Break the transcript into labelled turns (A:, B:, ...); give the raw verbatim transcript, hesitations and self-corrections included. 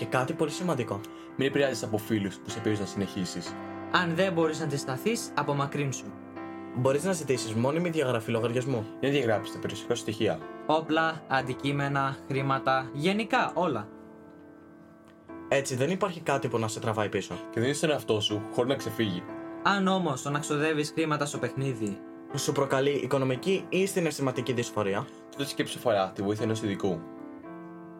A: Και κάτι πολύ σημαντικό.
B: Μην επηρεάζεσαι από φίλους που σε πείζουν να συνεχίσεις.
C: Αν δεν μπορείς να αντισταθείς, απομακρύνσου.
A: Μπορείς να ζητήσεις μόνιμη διαγραφή λογαριασμού.
B: Για να διαγράψεις τα περιουσιακά σου στοιχεία.
C: Όπλα, αντικείμενα, χρήματα, γενικά όλα.
A: Έτσι δεν υπάρχει κάτι που να σε τραβάει πίσω.
B: Και δεν είσαι τον εαυτό σου χωρίς να ξεφύγει.
C: Αν όμως το να ξοδεύεις χρήματα στο παιχνίδι
A: Σου προκαλεί οικονομική ή συναισθηματική δυσφορία.
B: Τότε σκέψου φορά τη βοήθεια ενός ειδικού.